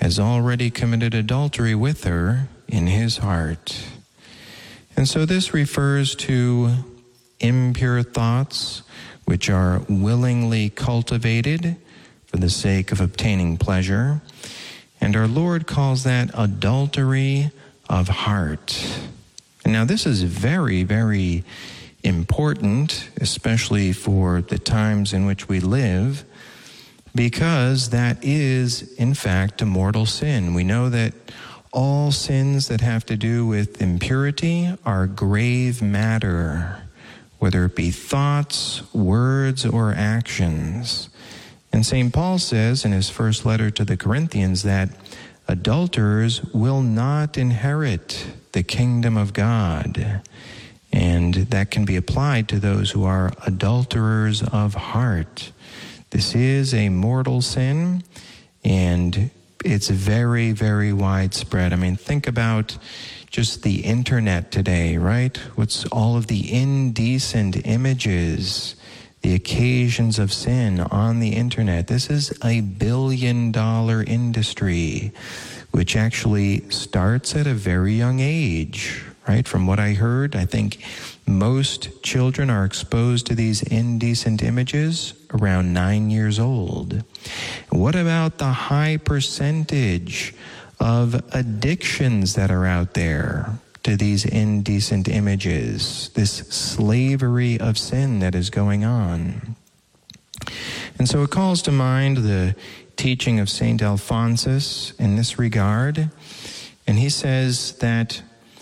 has already committed adultery with her in his heart. And so this refers to impure thoughts which are willingly cultivated for the sake of obtaining pleasure. And our Lord calls that adultery of heart. And now this is very, very important, especially for the times in which we live, because that is, in fact, a mortal sin. We know that all sins that have to do with impurity are grave matter, whether it be thoughts, words, or actions. And St. Paul says in his first letter to the Corinthians that adulterers will not inherit the kingdom of God. And that can be applied to those who are adulterers of heart. This is a mortal sin, and it's very, very widespread. I mean, think about just the internet today, right? What's all of the indecent images, the occasions of sin on the internet. This is a billion-dollar industry, which actually starts at a very young age, right? From what I heard, I think most children are exposed to these indecent images around 9 years old. What about the high percentage of addictions that are out there to these indecent images, this slavery of sin that is going on? And so it calls to mind the teaching of St. Alphonsus in this regard. And he says that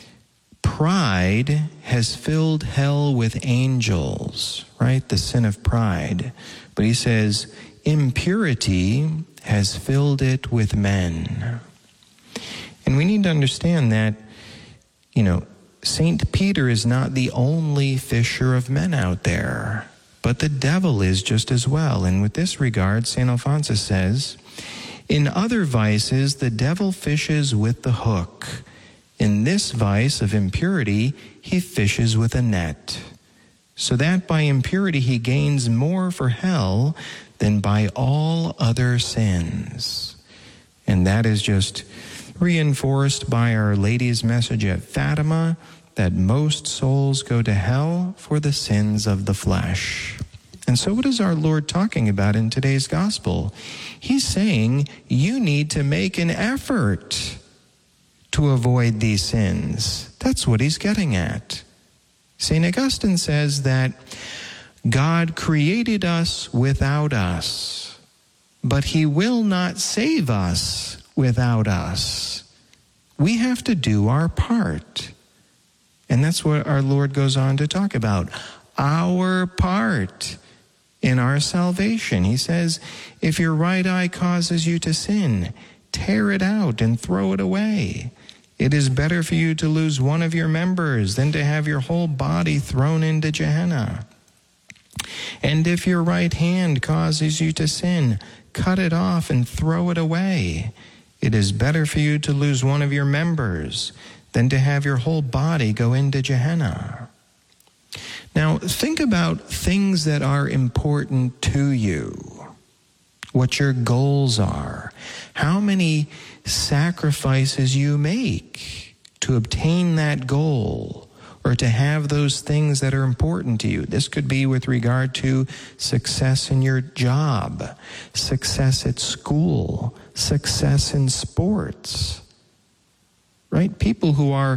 pride has filled hell with angels, right? The sin of pride. But he says impurity has filled it with men. And we need to understand that, St. Peter is not the only fisher of men out there, but the devil is just as well. And with this regard, St. Alphonsus says, in other vices, the devil fishes with the hook. In this vice of impurity, he fishes with a net, so that by impurity he gains more for hell than by all other sins. And that is just reinforced by Our Lady's message at Fatima, that most souls go to hell for the sins of the flesh. And so what is our Lord talking about in today's gospel? He's saying you need to make an effort to avoid these sins. That's what he's getting at. St. Augustine says that God created us without us, but he will not save us without us. We have to do our part. And that's what our Lord goes on to talk about, our part in our salvation. He says, if your right eye causes you to sin, tear it out and throw it away. It is better for you to lose one of your members than to have your whole body thrown into Gehenna. And if your right hand causes you to sin, cut it off and throw it away. It is better for you to lose one of your members than to have your whole body go into Gehenna. Now, think about things that are important to you, what your goals are, how many sacrifices you make to obtain that goal or to have those things that are important to you. This could be with regard to success in your job, success at school, success in sports, right? People who are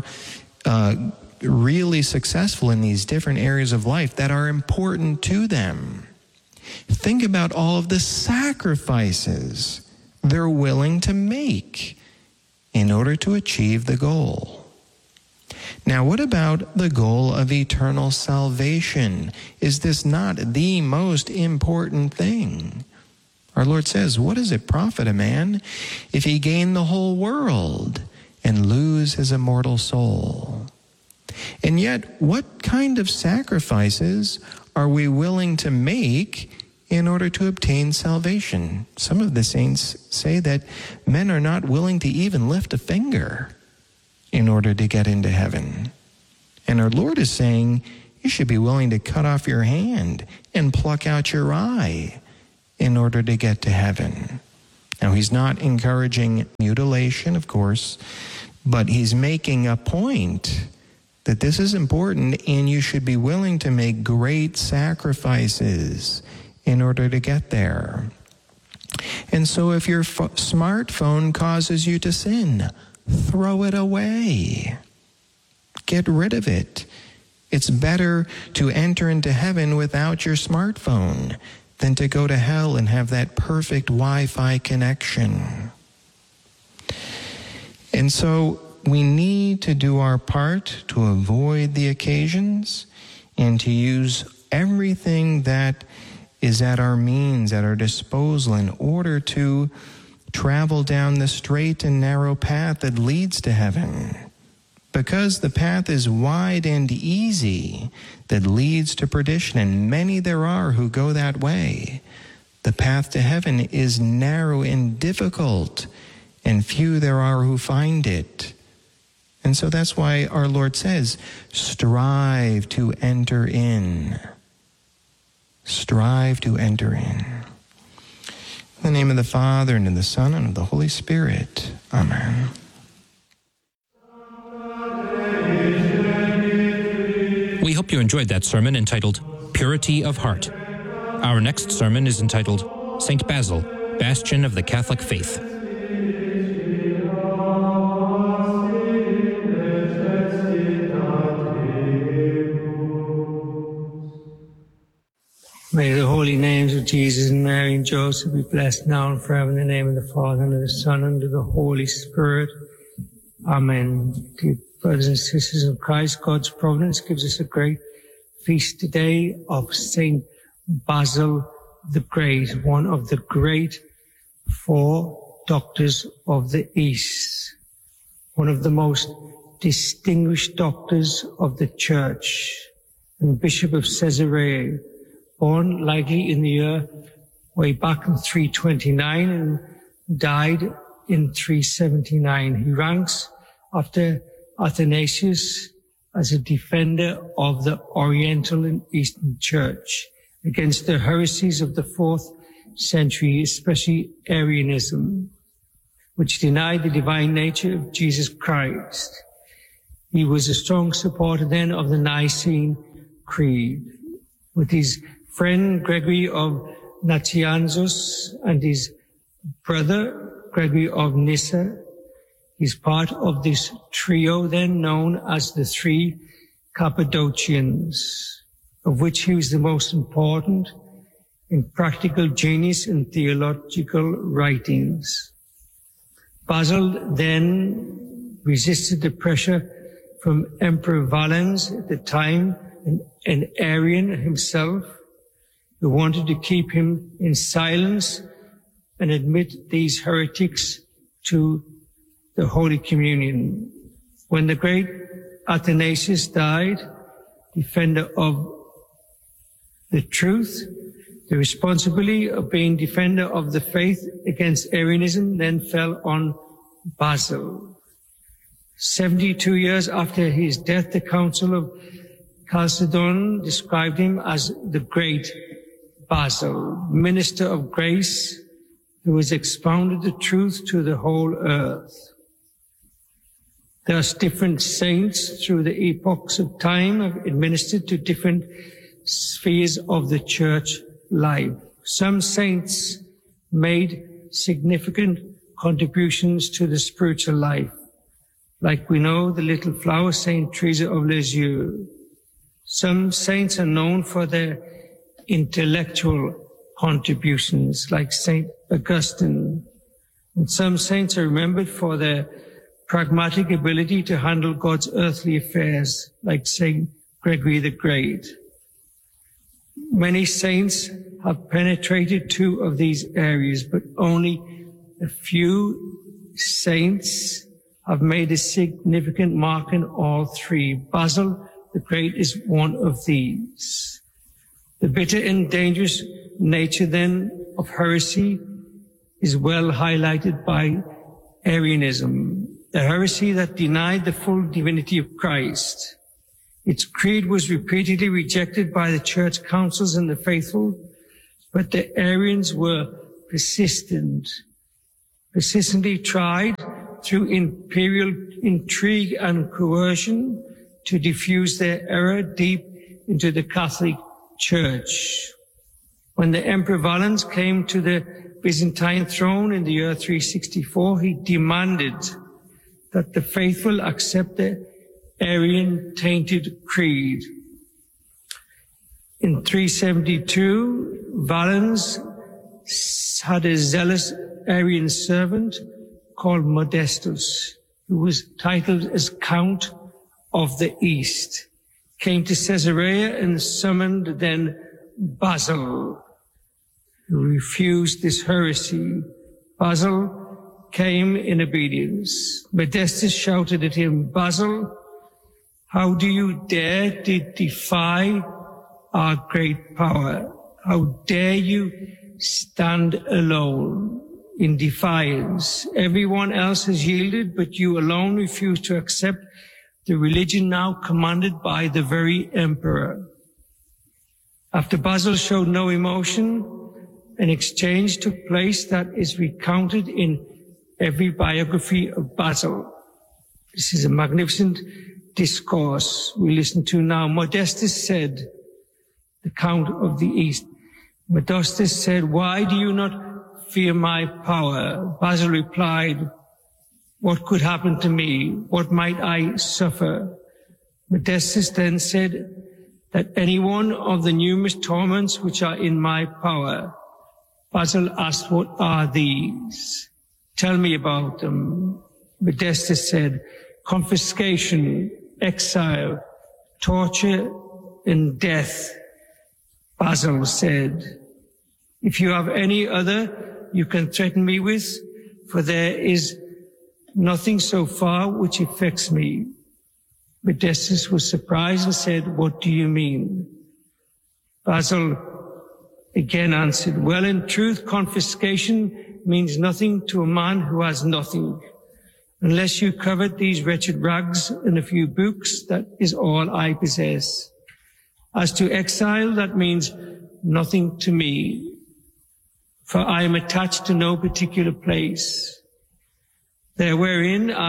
really successful in these different areas of life that are important to them. Think about all of the sacrifices they're willing to make in order to achieve the goal. Now, what about the goal of eternal salvation? Is this not the most important thing? Our Lord says, what does it profit a man if he gain the whole world and lose his immortal soul? And yet, what kind of sacrifices are we willing to make in order to obtain salvation? Some of the saints say that men are not willing to even lift a finger in order to get into heaven. And our Lord is saying, you should be willing to cut off your hand and pluck out your eye in order to get to heaven. Now, he's not encouraging mutilation, of course, but he's making a point that this is important and you should be willing to make great sacrifices in order to get there. And so if your smartphone causes you to sin, throw it away. Get rid of it. It's better to enter into heaven without your smartphone than to go to hell and have that perfect Wi-Fi connection. And so we need to do our part to avoid the occasions and to use everything that is at our means, at our disposal, in order to travel down the straight and narrow path that leads to heaven. Because the path is wide and easy that leads to perdition, and many there are who go that way. The path to heaven is narrow and difficult, and few there are who find it. And so that's why our Lord says, strive to enter in. Strive to enter in. In the name of the Father, and of the Son, and of the Holy Spirit. Amen. We hope you enjoyed that sermon entitled Purity of Heart. Our next sermon is entitled St. Basil, Bastion of the Catholic Faith. May the holy names of Jesus and Mary and Joseph be blessed now and forever in the name of the Father, and of the Son, and of the Holy Spirit. Amen. Dear brothers and sisters of Christ, God's providence gives us a great feast today of Saint Basil the Great, one of the great 4 doctors of the East, one of the most distinguished doctors of the Church, and Bishop of Caesarea, born likely in the year way back in 329 and died in 379. He ranks after Athanasius as a defender of the Oriental and Eastern Church against the heresies of the 4th century, especially Arianism, which denied the divine nature of Jesus Christ. He was a strong supporter then of the Nicene Creed. With his friend Gregory of Nazianzus and his brother Gregory of Nyssa, he's part of this trio then known as the 3 Cappadocians, of which he was the most important in practical genius and theological writings. Basil then resisted the pressure from Emperor Valens at the time, an Arian himself, who wanted to keep him in silence and admit these heretics to the Holy Communion. When the great Athanasius died, defender of the truth, the responsibility of being defender of the faith against Arianism then fell on Basil. 72 years after his death, the Council of Chalcedon described him as the great Basil, minister of grace, who has expounded the truth to the whole earth. Thus, different saints through the epochs of time have administered to different spheres of the church life. Some saints made significant contributions to the spiritual life, like we know the little flower Saint Teresa of Lisieux. Some saints are known for their intellectual contributions, like Saint Augustine. And some saints are remembered for their pragmatic ability to handle God's earthly affairs, like Saint Gregory the Great. Many saints have penetrated 2 of these areas, but only a few saints have made a significant mark in all 3. Basil the Great is one of these. The bitter and dangerous nature then of heresy is well highlighted by Arianism, the heresy that denied the full divinity of Christ. Its creed was repeatedly rejected by the church councils and the faithful, but the Arians were persistent persistently tried through imperial intrigue and coercion to diffuse their error deep into the Catholic Church. When the Emperor Valens came to the Byzantine throne in the year 364, he demanded that the faithful accept the Arian-tainted creed. In 372, Valens had a zealous Arian servant called Modestus, who was titled as Count of the East, came to Caesarea and summoned then Basil, who refused this heresy. Basil came in obedience. Modestus shouted at him, "Basil, how do you dare to defy our great power? How dare you stand alone in defiance? Everyone else has yielded, but you alone refuse to accept the religion now commanded by the very emperor." After Basil showed no emotion, an exchange took place that is recounted in every biography of Basil. This is a magnificent discourse we listen to now. Modestus said, the Count of the East, Modestus said, "Why do you not fear my power?" Basil replied, "What could happen to me? What might I suffer?" Modestus then said that any one of the numerous torments which are in my power. Basil asked, "What are these? Tell me about them." Modestus said, "Confiscation, exile, torture, and death." Basil said, "If you have any other, you can threaten me with, for there is nothing so far which affects me." Modestus was surprised and said, "What do you mean?" Basil again answered, "Well, in truth, confiscation means nothing to a man who has nothing. Unless you covet these wretched rags and a few books, that is all I possess. As to exile, that means nothing to me, for I am attached to no particular place. There where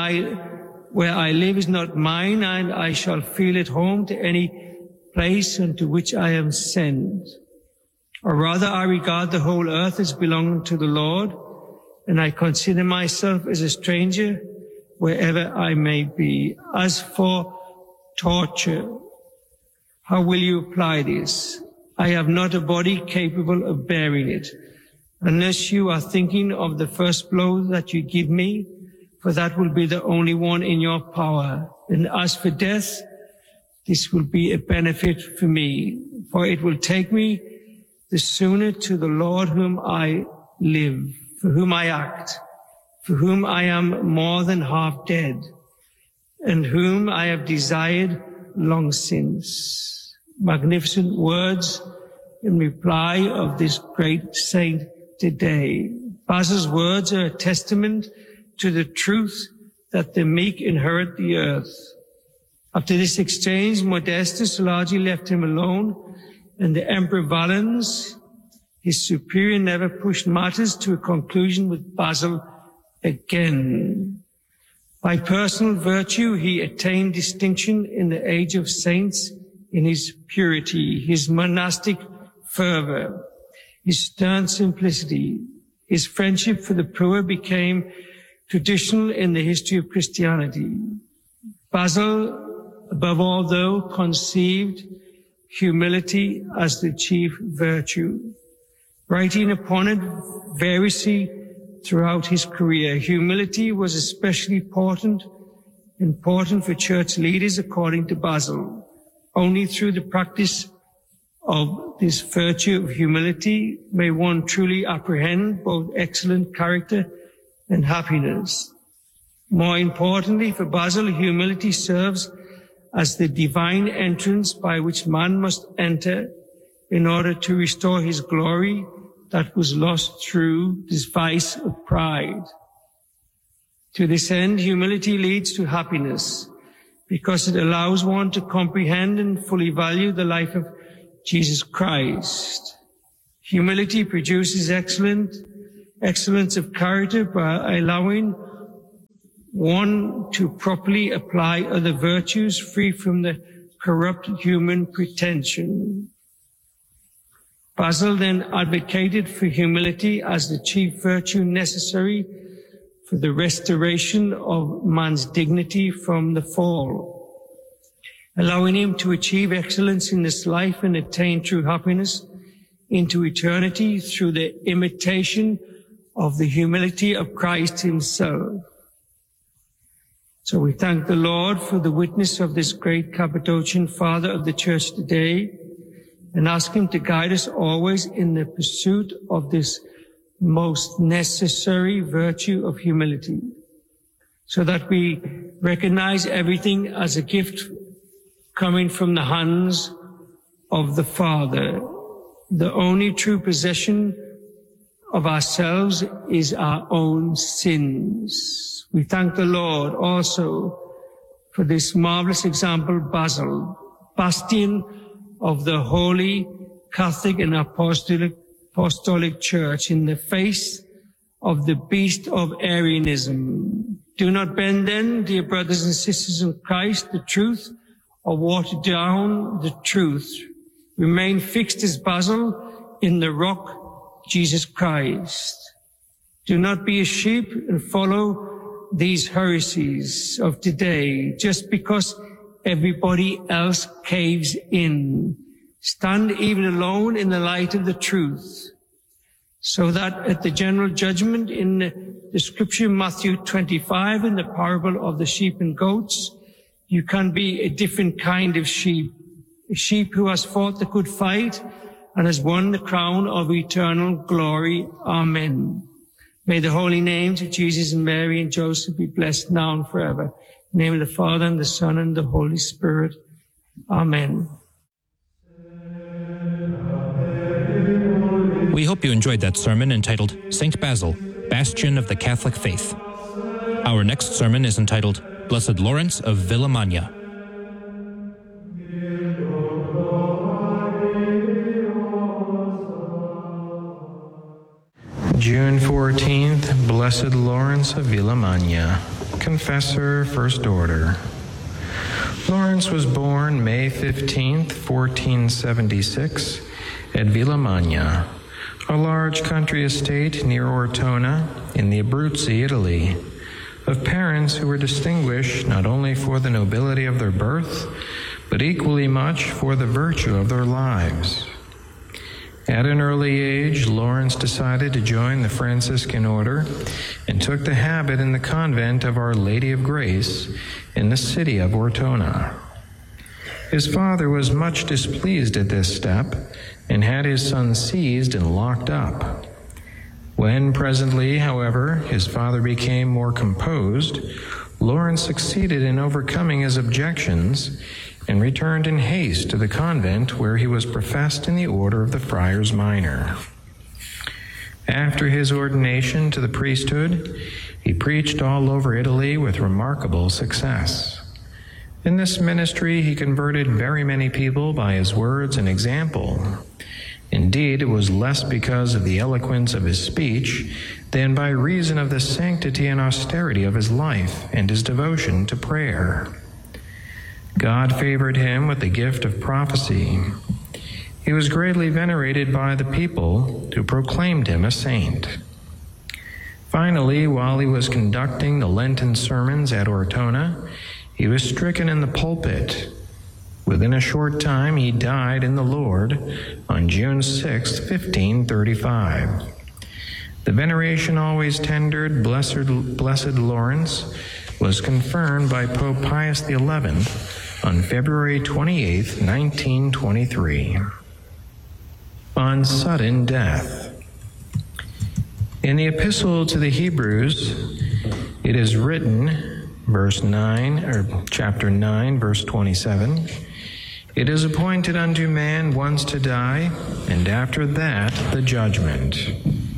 I live is not mine, and I shall feel at home to any place unto which I am sent. Or rather, I regard the whole earth as belonging to the Lord, and I consider myself as a stranger wherever I may be. As for torture, how will you apply this? I have not a body capable of bearing it, unless you are thinking of the first blow that you give me, for that will be the only one in your power. And as for death, this will be a benefit for me, for it will take me the sooner to the Lord whom I live, for whom I act, for whom I am more than half dead, and whom I have desired long since." Magnificent words in reply of this great saint today. Basil's words are a testament to the truth that the meek inherit the earth. After this exchange, Modestus largely left him alone, and the Emperor Valens, his superior, never pushed matters to a conclusion with Basil again. By personal virtue, he attained distinction in the age of saints in his purity, his monastic fervor, his stern simplicity. His friendship for the poor became traditional in the history of Christianity. Basil, above all, though, conceived humility as the chief virtue, writing upon it variously throughout his career. Humility was especially important for church leaders, according to Basil. Only through the practice of this virtue of humility may one truly apprehend both excellent character and happiness. More importantly, for Basil, humility serves as the divine entrance by which man must enter in order to restore his glory that was lost through this vice of pride. To this end, humility leads to happiness because it allows one to comprehend and fully value the life of Jesus Christ. Humility produces excellent excellence of character by allowing one to properly apply other virtues free from the corrupt human pretension. Basil then advocated for humility as the chief virtue necessary for the restoration of man's dignity from the fall, allowing him to achieve excellence in this life and attain true happiness into eternity through the imitation of the humility of Christ himself. So we thank the Lord for the witness of this great Cappadocian Father of the Church today, and ask him to guide us always in the pursuit of this most necessary virtue of humility, so that we recognize everything as a gift coming from the hands of the Father. The only true possession of ourselves is our own sins. We thank the Lord also for this marvelous example, Basil, bastion of the Holy Catholic and Apostolic Church in the face of the beast of Arianism. Do not bend then, dear brothers and sisters in Christ, the truth, or water down the truth. Remain fixed as Basil in the rock, Jesus Christ. Do not be a sheep and follow these heresies of today just because everybody else caves in. Stand even alone in the light of the truth, so that at the general judgment in the scripture, Matthew 25, in the parable of the sheep and goats, you can be a different kind of sheep, a sheep who has fought the good fight and has won the crown of eternal glory. Amen. May the holy names of Jesus and Mary and Joseph be blessed now and forever. In the name of the Father and the Son and the Holy Spirit. Amen. We hope you enjoyed that sermon entitled Saint Basil, Bastion of the Catholic Faith. Our next sermon is entitled Blessed Lawrence of Villamagna. June 14th, Blessed Lawrence of Villamagna, Confessor, First Order. Lawrence was born May 15th, 1476, at Villamagna, a large country estate near Ortona in the Abruzzi, Italy, of parents who were distinguished not only for the nobility of their birth, but equally much for the virtue of their lives. At an early age, Lawrence decided to join the Franciscan order and took the habit in the convent of Our Lady of Grace in the city of Ortona. His father was much displeased at this step and had his son seized and locked up. When presently, however, his father became more composed, Lawrence succeeded in overcoming his objections and returned in haste to the convent where he was professed in the order of the Friars Minor. After his ordination to the priesthood, he preached all over Italy with remarkable success. In this ministry, he converted very many people by his words and example. Indeed, it was less because of the eloquence of his speech than by reason of the sanctity and austerity of his life and his devotion to prayer. God favored him with the gift of prophecy. He was greatly venerated by the people, who proclaimed him a saint. Finally, while he was conducting the Lenten sermons at Ortona, he was stricken in the pulpit. Within a short time, he died in the Lord on June 6, 1535. The veneration always tendered Blessed Lawrence was confirmed by Pope Pius XI on February 28, 1923. On sudden death. In the Epistle to the Hebrews, it is written, chapter 9, verse 27, "It is appointed unto man once to die, and after that the judgment."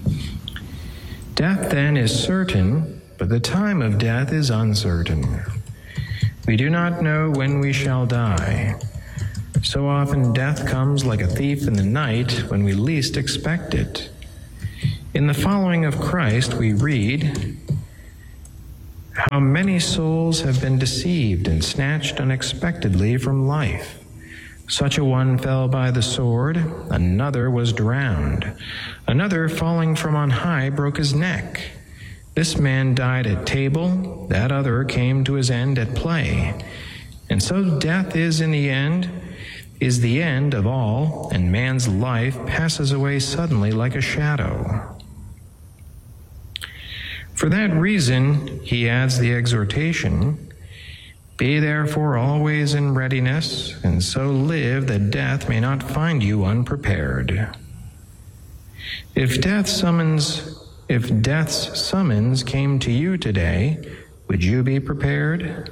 Death then is certain, but the time of death is uncertain. We do not know when we shall die. So often death comes like a thief in the night when we least expect it. In the following of Christ, we read, "How many souls have been deceived and snatched unexpectedly from life. Such a one fell by the sword, another was drowned, another falling from on high broke his neck. This man died at table, that other came to his end at play. And so death is the end of all, and man's life passes away suddenly like a shadow." For that reason, he adds the exhortation, "Be therefore always in readiness, and so live that death may not find you unprepared." If death's summons came to you today, would you be prepared?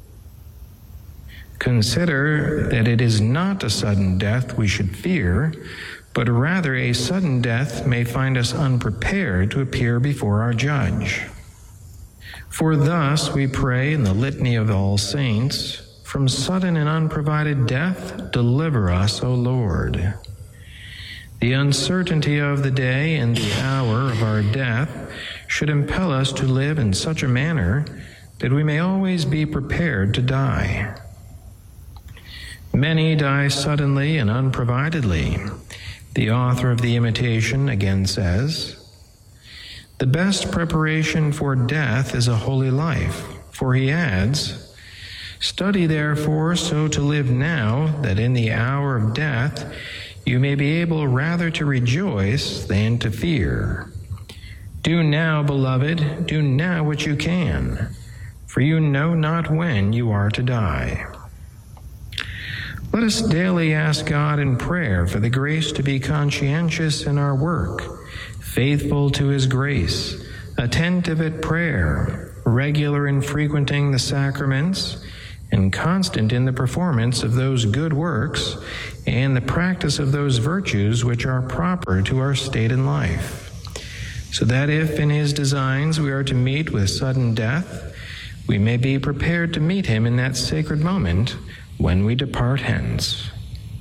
Consider that it is not a sudden death we should fear, but rather a sudden death may find us unprepared to appear before our judge. For thus we pray in the Litany of All Saints, "From sudden and unprovided death, deliver us, O Lord." The uncertainty of the day and the hour of our death should impel us to live in such a manner that we may always be prepared to die. Many die suddenly and unprovidedly. The author of the Imitation again says, "The best preparation for death is a holy life," for he adds, "Study therefore so to live now that in the hour of death you may be able rather to rejoice than to fear. Do now, beloved, do now what you can, for you know not when you are to die." Let us daily ask God in prayer for the grace to be conscientious in our work, faithful to his grace, attentive at prayer, regular in frequenting the sacraments, and constant in the performance of those good works and the practice of those virtues which are proper to our state in life, so that if in his designs we are to meet with sudden death, we may be prepared to meet him in that sacred moment when we depart hence.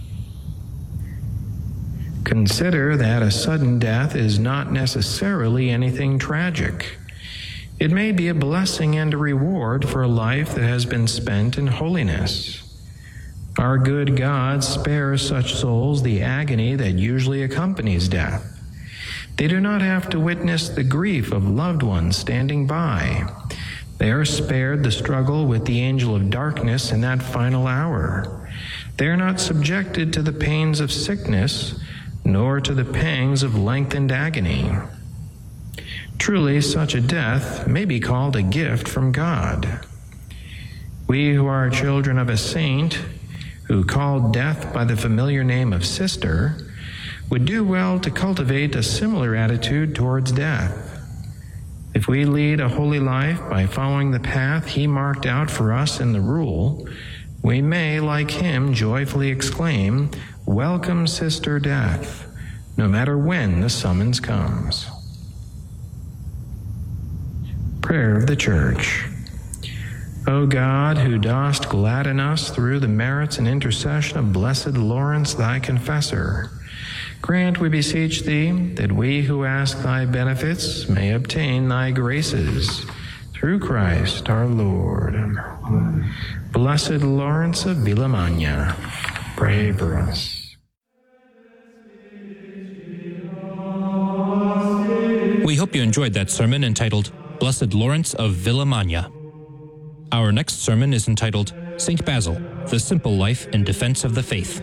Consider that a sudden death is not necessarily anything tragic. It may be a blessing and a reward for a life that has been spent in holiness. Our good God spares such souls the agony that usually accompanies death. They do not have to witness the grief of loved ones standing by. They are spared the struggle with the angel of darkness in that final hour. They are not subjected to the pains of sickness, nor to the pangs of lengthened agony. Truly, such a death may be called a gift from God. We who are children of a saint, who called death by the familiar name of sister, would do well to cultivate a similar attitude towards death. If we lead a holy life by following the path he marked out for us in the rule, we may, like him, joyfully exclaim, "Welcome, Sister Death," no matter when the summons comes. Prayer of the Church. O God, who dost gladden us through the merits and intercession of Blessed Lawrence, thy confessor, grant, we beseech thee, that we who ask thy benefits may obtain thy graces. Through Christ our Lord. Amen. Blessed Lawrence of Villamagna, pray for us. We hope you enjoyed that sermon entitled Blessed Lawrence of Villamagna. Our next sermon is entitled St. Basil, the Simple Life in Defense of the Faith.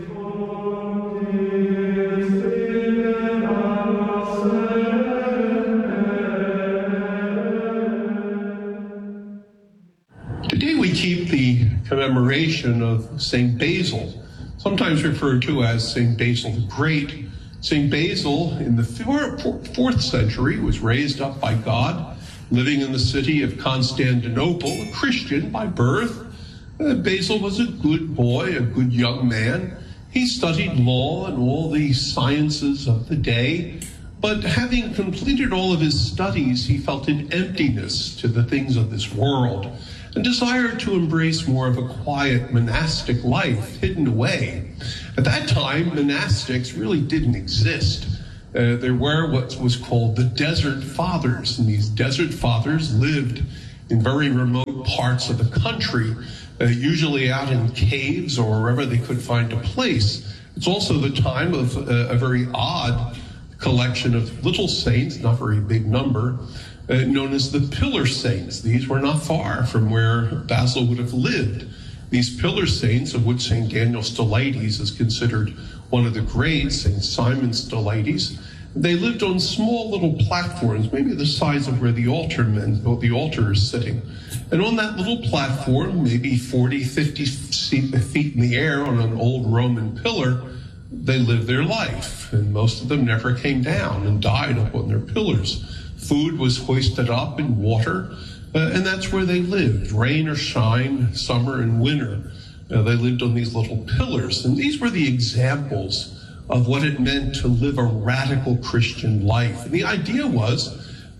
Today we keep the commemoration of St. Basil, sometimes referred to as St. Basil the Great. St. Basil, in the 4th century, was raised up by God, living in the city of Constantinople, a Christian by birth. Basil was a good boy, a good young man. He studied law and all the sciences of the day, but having completed all of his studies, he felt an emptiness to the things of this world and desired to embrace more of a quiet monastic life hidden away. At that time, monastics really didn't exist. there were what was called the Desert Fathers. And these Desert Fathers lived in very remote parts of the country, usually out in caves or wherever they could find a place. It's also the time of a very odd collection of little saints, not very big number, known as the Pillar Saints. These were not far from where Basil would have lived. These Pillar Saints, of which St. Daniel Stylites is considered one of the greats, St. Simon Stylites, they lived on small little platforms, maybe the size of where the altar is sitting. And on that little platform, maybe 40, 50 feet in the air on an old Roman pillar, they lived their life. And most of them never came down and died up on their pillars. Food was hoisted up in water, and that's where they lived, rain or shine, summer and winter. They lived on these little pillars. And these were the examples of what it meant to live a radical Christian life. And the idea was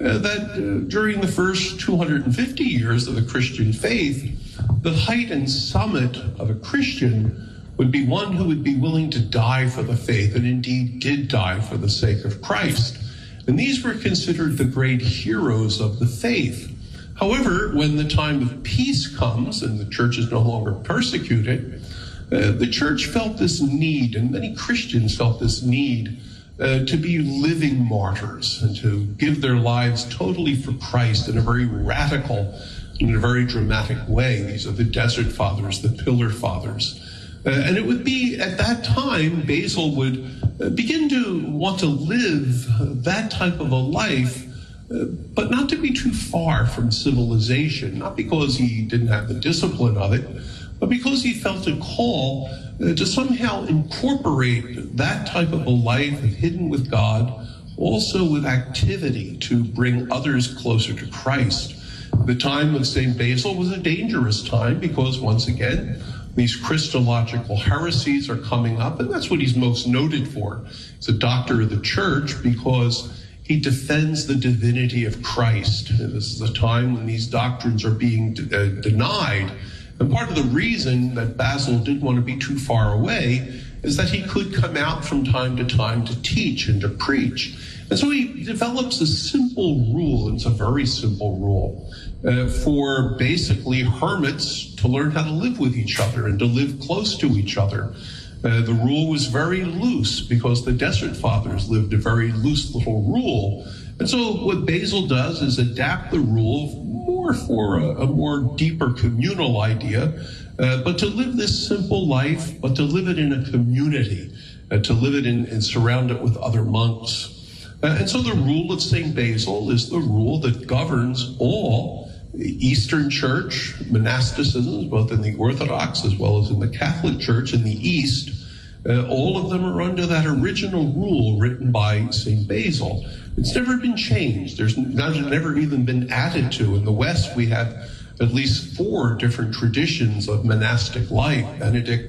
that during the first 250 years of the Christian faith, the height and summit of a Christian would be one who would be willing to die for the faith, and indeed did die for the sake of Christ. And these were considered the great heroes of the faith. However, when the time of peace comes and the church is no longer persecuted, the church felt this need, and many Christians felt this need, to be living martyrs and to give their lives totally for Christ in a very radical, in a very dramatic way. These are the Desert Fathers, the Pillar Fathers. And it would be at that time, Basil would begin to want to live that type of a life, but not to be too far from civilization, not because he didn't have the discipline of it, but because he felt a call to somehow incorporate that type of a life of hidden with God, also with activity to bring others closer to Christ. The time of St. Basil was a dangerous time because, once again, these Christological heresies are coming up, and that's what he's most noted for. He's a doctor of the church because he defends the divinity of Christ. And this is a time when these doctrines are being denied. And part of the reason that Basil didn't want to be too far away is that he could come out from time to time to teach and to preach. And so he develops a simple rule, and it's a very simple rule, for basically hermits to learn how to live with each other and to live close to each other. The rule was very loose because the Desert Fathers lived a very loose little rule. And so what Basil does is adapt the rule more for a more deeper communal idea, but to live this simple life, but to live it in a community, to live it in and surround it with other monks. And so the rule of St. Basil is the rule that governs all Eastern Church monasticisms, both in the Orthodox as well as in the Catholic Church in the East. All of them are under that original rule written by St. Basil. It's never been changed. There's never even been added to. In the West, we have at least 4 different traditions of monastic life: Benedict,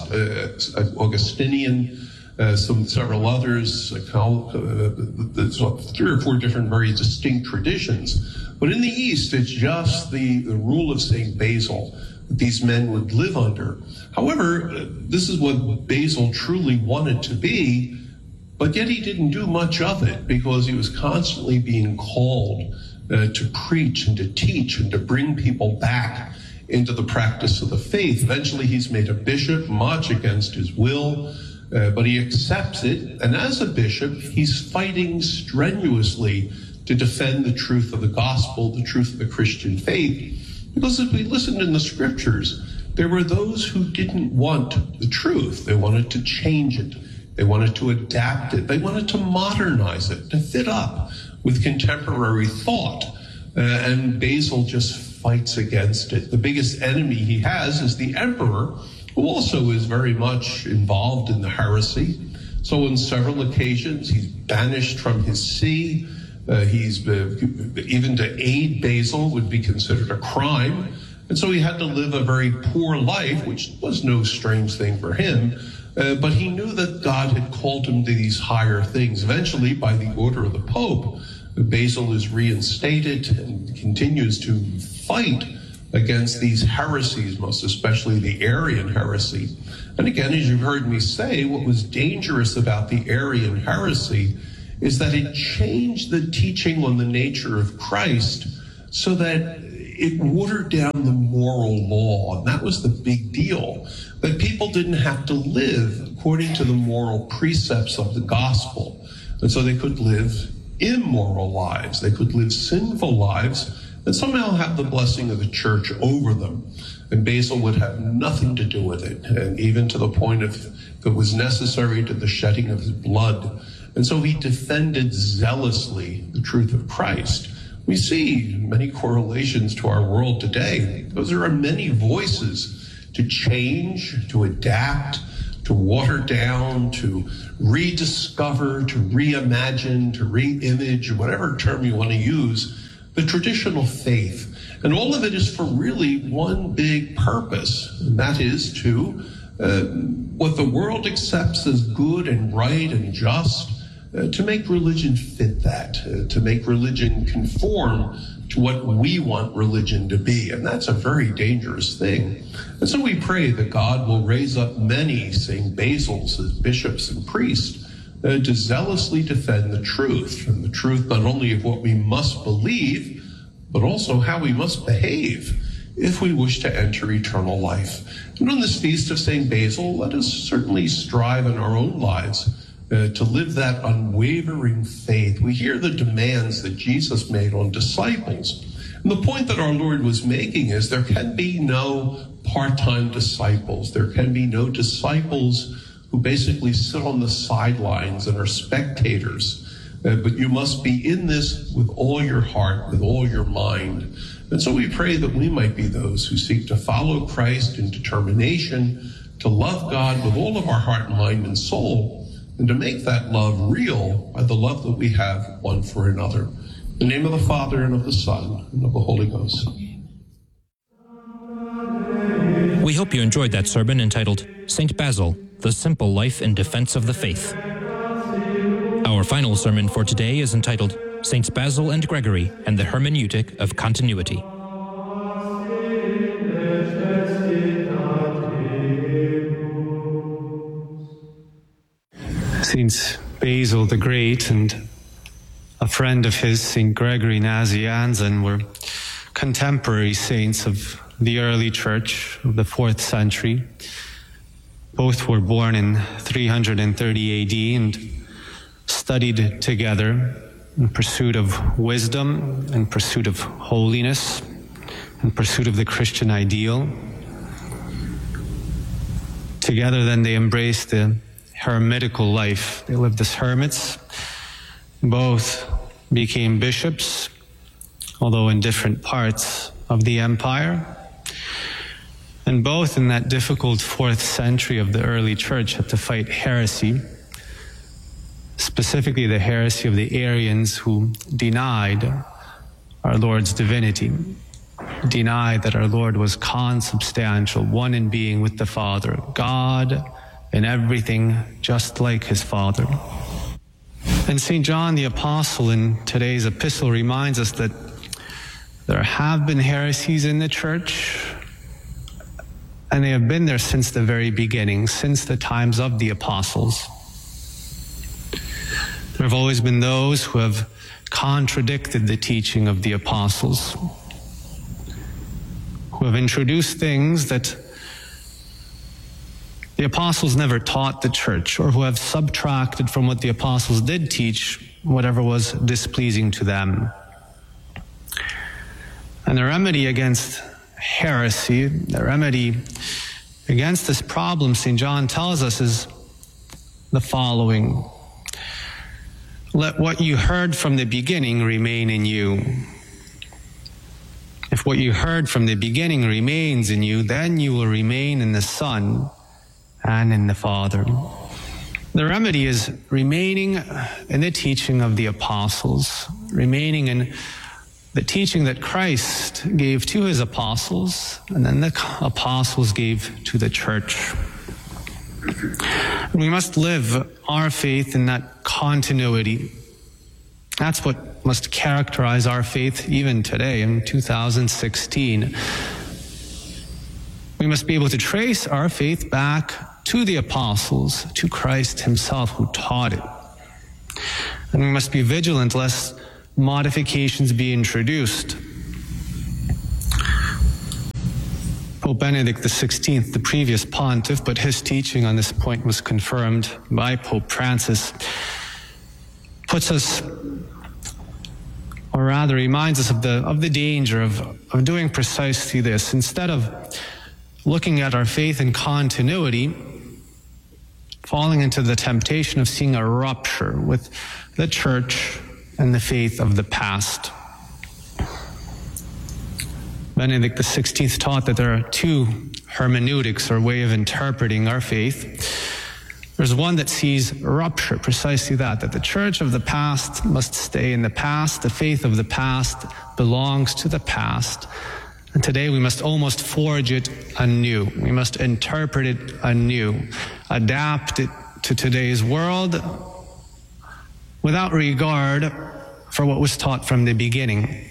Augustinian, several others, 3 or 4 different very distinct traditions. But in the East, it's just the rule of St. Basil that these men would live under. However, this is what Basil truly wanted to be, but yet he didn't do much of it because he was constantly being called to preach and to teach and to bring people back into the practice of the faith. Eventually, he's made a bishop, much against his will, but he accepts it. And as a bishop, he's fighting strenuously to defend the truth of the gospel, the truth of the Christian faith. Because if we listened in the scriptures, there were those who didn't want the truth. They wanted to change it. They wanted to adapt it. They wanted to modernize it, to fit up with contemporary thought. And Basil just fights against it. The biggest enemy he has is the emperor, who also is very much involved in the heresy. So on several occasions, he's banished from his see. Even to aid Basil would be considered a crime. And so he had to live a very poor life, which was no strange thing for him. But he knew that God had called him to these higher things. Eventually, by the order of the Pope, Basil is reinstated and continues to fight against these heresies, most especially the Arian heresy. And again, as you've heard me say, what was dangerous about the Arian heresy is that it changed the teaching on the nature of Christ so that it watered down the moral law. And that was the big deal, that people didn't have to live according to the moral precepts of the gospel. And so they could live immoral lives. They could live sinful lives and somehow have the blessing of the church over them. And Basil would have nothing to do with it, and even to the point of if it was necessary to the shedding of his blood. And so he defended zealously the truth of Christ. We see many correlations to our world today, because there are many voices to change, to adapt, to water down, to rediscover, to reimagine, to re-image, whatever term you want to use, the traditional faith. And all of it is for really one big purpose, and that is to what the world accepts as good and right and just, to make religion fit that, to make religion conform to what we want religion to be. And that's a very dangerous thing. And so we pray that God will raise up many St. Basils as bishops and priests to zealously defend the truth, and the truth not only of what we must believe, but also how we must behave if we wish to enter eternal life. And on this feast of St. Basil, let us certainly strive in our own lives to live that unwavering faith. We hear the demands that Jesus made on disciples. And the point that our Lord was making is there can be no part-time disciples. There can be no disciples who basically sit on the sidelines and are spectators. But you must be in this with all your heart, with all your mind. And so we pray that we might be those who seek to follow Christ in determination, to love God with all of our heart, mind, and soul, and to make that love real by the love that we have one for another. In the name of the Father, and of the Son, and of the Holy Ghost. We hope you enjoyed that sermon entitled St. Basil, the Simple Life in Defense of the Faith. Our final sermon for today is entitled Saints Basil and Gregory and the Hermeneutic of Continuity. Saint Basil the Great and a friend of his, Saint Gregory Nazianzen, were contemporary saints of the early church of the 4th century. Both were born in 330 AD and studied together in pursuit of wisdom, in pursuit of holiness, in pursuit of the Christian ideal. Together then they embraced the hermitical life. They lived as hermits. Both became bishops, although in different parts of the empire. And both in that difficult 4th century of the early church had to fight heresy, specifically the heresy of the Arians, who denied our Lord's divinity, denied that our Lord was consubstantial, one in being with the Father, God in everything, just like his Father. And St. John the Apostle in today's epistle reminds us that there have been heresies in the church, and they have been there since the very beginning, since the times of the apostles. There have always been those who have contradicted the teaching of the apostles, who have introduced things that the apostles never taught the church, or who have subtracted from what the apostles did teach whatever was displeasing to them. And the remedy against heresy, the remedy against this problem, St. John tells us, is the following: let what you heard from the beginning remain in you. If what you heard from the beginning remains in you, then you will remain in the Son and in the Father. The remedy is remaining in the teaching of the apostles, remaining in the teaching that Christ gave to his apostles, and then the apostles gave to the church. We must live our faith in that continuity. That's what must characterize our faith even today in 2016. We must be able to trace our faith back to the apostles, to Christ himself who taught it. And we must be vigilant lest modifications be introduced. Pope Benedict XVI, the previous pontiff, but his teaching on this point was confirmed by Pope Francis, puts us, or rather reminds us of the danger of doing precisely this. Instead of looking at our faith in continuity, falling into the temptation of seeing a rupture with the church and the faith of the past. Benedict XVI taught that there are two hermeneutics, or way of interpreting our faith. There's one that sees rupture, precisely that the church of the past must stay in the past, the faith of the past belongs to the past, and today we must almost forge it anew. We must interpret it anew, adapt it to today's world without regard for what was taught from the beginning.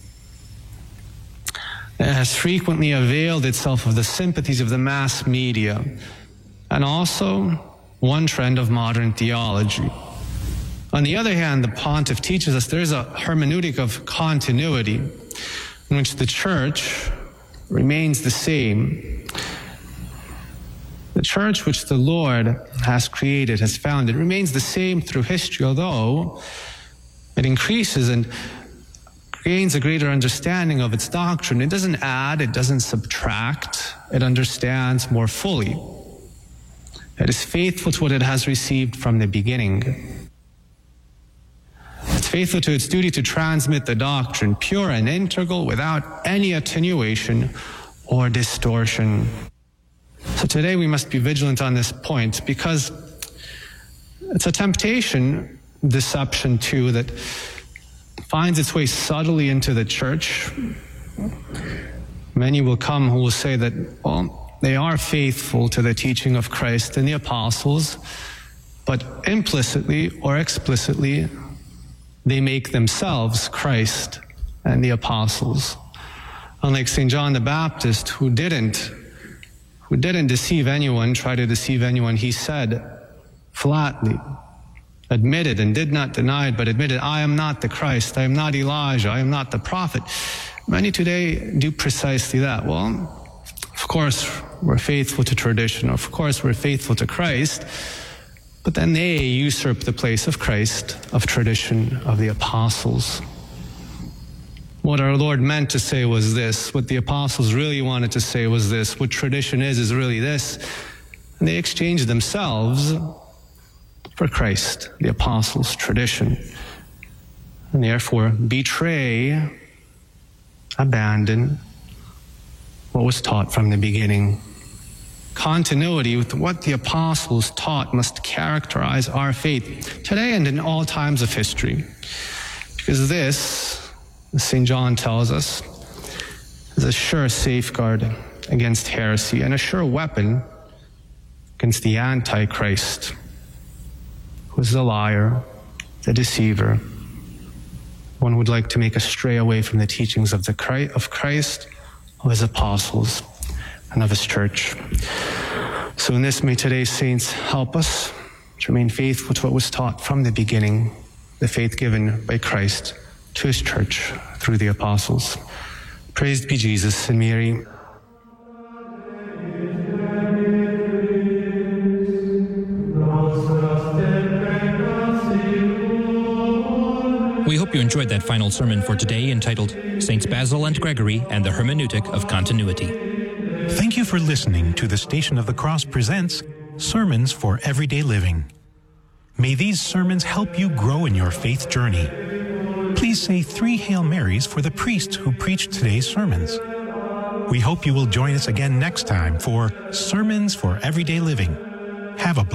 It has frequently availed itself of the sympathies of the mass media, and also one trend of modern theology. On the other hand, the pontiff teaches us there is a hermeneutic of continuity in which the church remains the same. The church which the Lord has created, has founded, remains the same through history, although it increases and gains a greater understanding of its doctrine. It doesn't add, it doesn't subtract, it understands more fully. It is faithful to what it has received from the beginning. It's faithful to its duty to transmit the doctrine, pure and integral, without any attenuation or distortion. So today we must be vigilant on this point, because it's a temptation, deception too, that finds its way subtly into the church. Many will come who will say that, well, they are faithful to the teaching of Christ and the apostles, but implicitly or explicitly, they make themselves Christ and the apostles. Unlike St. John the Baptist, who didn't deceive anyone, try to deceive anyone, he said flatly, admitted and did not deny it, but admitted, I am not the Christ, I am not Elijah, I am not the prophet. Many today do precisely that. Well, of course, we're faithful to tradition, of course, we're faithful to Christ, but then they usurp the place of Christ, of tradition, of the apostles. What our Lord meant to say was this. What the apostles really wanted to say was this. What tradition is really this. And they exchanged themselves for Christ, the apostles' tradition, and therefore betray, abandon what was taught from the beginning. Continuity with what the apostles taught must characterize our faith today and in all times of history, because this, as St. John tells us, is a sure safeguard against heresy and a sure weapon against the Antichrist, who is the liar, the deceiver, one who would like to make us stray away from the teachings of Christ, of his apostles, and of his church. So in this, may today's saints help us to remain faithful to what was taught from the beginning, the faith given by Christ to his church through the apostles. Praised be Jesus and Mary. We hope you enjoyed that final sermon for today, entitled Saints Basil and Gregory and the Hermeneutic of Continuity. Thank you for listening to the Station of the Cross presents Sermons for Everyday Living. May these sermons help you grow in your faith journey. Please say 3 Hail Marys for the priest who preached today's sermons. We hope you will join us again next time for Sermons for Everyday Living. Have a